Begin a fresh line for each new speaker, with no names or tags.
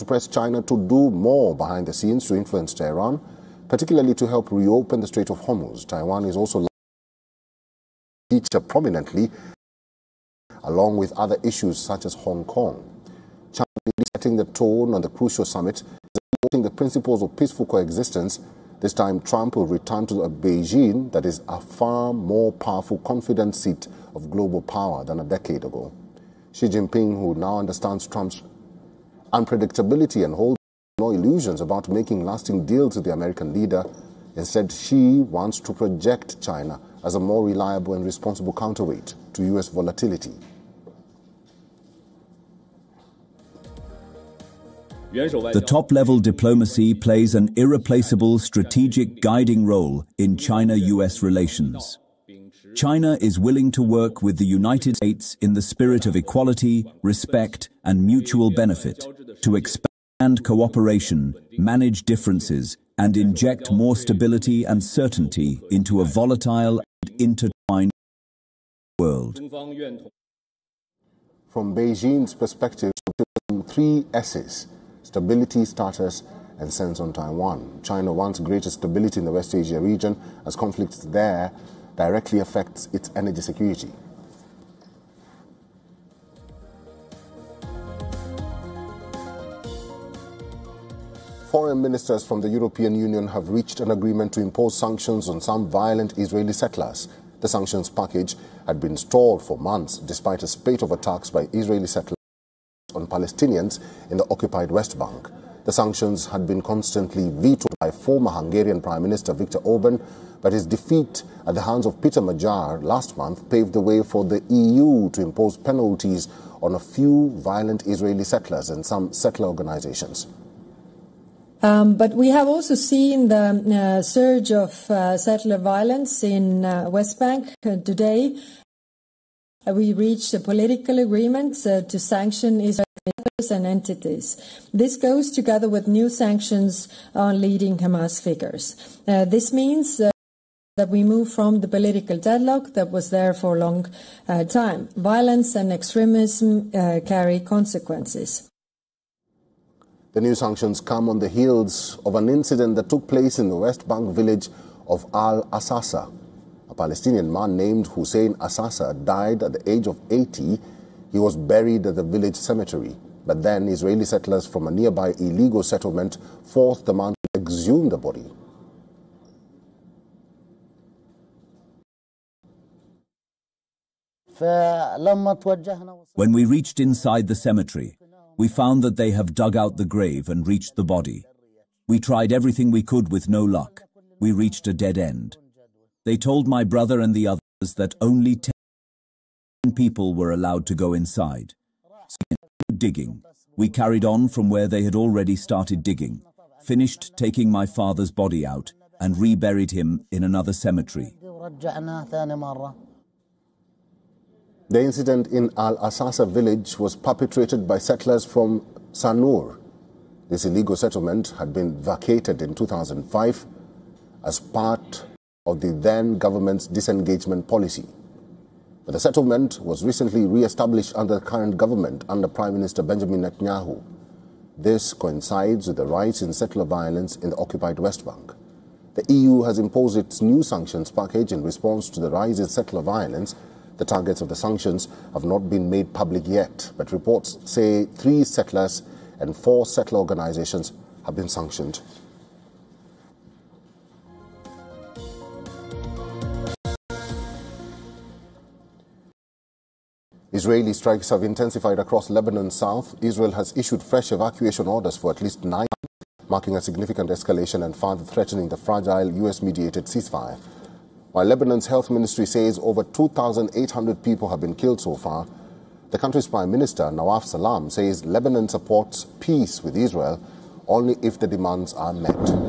pressed China to do more behind the scenes to influence Tehran, particularly to help reopen the Strait of Hormuz. Taiwan is also featured prominently along with other issues such as Hong Kong. China is setting the tone on the crucial summit, promoting the principles of peaceful coexistence. This time, Trump will return to a Beijing that is a far more powerful, confident seat of global power than a decade ago. Xi Jinping, who now understands Trump's unpredictability and holds no illusions about making lasting deals with the American leader, instead, Xi wants to project China as a more reliable and responsible counterweight to U.S. volatility.
The top-level diplomacy plays an irreplaceable strategic guiding role in China-US relations. China is willing to work with the United States in the spirit of equality, respect, and mutual benefit to expand cooperation, manage differences, and inject more stability and certainty into a volatile and intertwined world.
From Beijing's perspective, three S's: stability, status, and sense on Taiwan. China wants greater stability in the West Asia region as conflicts there directly affects its energy security. Foreign ministers from the European Union have reached an agreement to impose sanctions on some violent Israeli settlers. The sanctions package had been stalled for months despite a spate of attacks by Israeli settlers on Palestinians in the occupied West Bank. The sanctions had been constantly vetoed by former Hungarian Prime Minister Viktor Orban, but his defeat at the hands of Peter Magyar last month paved the way for the EU to impose penalties on a few violent Israeli settlers and some settler organizations.
But we have also seen the surge of settler violence in West Bank today. We reached a political agreement to sanction Israeli and entities. This goes together with new sanctions on leading Hamas figures. This means that we move from the political deadlock that was there for a long time. Violence and extremism carry consequences.
The new sanctions come on the heels of an incident that took place in the West Bank village of Al-Asasa. A Palestinian man named Hussein Asasa died at the age of 80. He was buried at the village cemetery. But then Israeli settlers from a nearby illegal settlement forced the man to exhume the body.
When we reached inside the cemetery, we found that they have dug out the grave and reached the body. We tried everything we could with no luck. We reached a dead end. They told my brother and the others that only 10 people were allowed to go inside. So digging. We carried on from where they had already started digging, finished taking my father's body out, and reburied him in another cemetery.
The incident in Al-Asasa village was perpetrated by settlers from Sanur. This illegal settlement had been vacated in 2005 as part of the then government's disengagement policy. But the settlement was recently re-established under the current government under Prime Minister Benjamin Netanyahu. This coincides with the rise in settler violence in the occupied West Bank. The EU has imposed its new sanctions package in response to the rise in settler violence. The targets of the sanctions have not been made public yet, but reports say 3 settlers and 4 settler organizations have been sanctioned. Israeli strikes have intensified across Lebanon's south. Israel has issued fresh evacuation orders for at least 9, marking a significant escalation and further threatening the fragile US-mediated ceasefire. While Lebanon's health ministry says over 2,800 people have been killed so far, the country's Prime Minister, Nawaf Salam, says Lebanon supports peace with Israel only if the demands are met.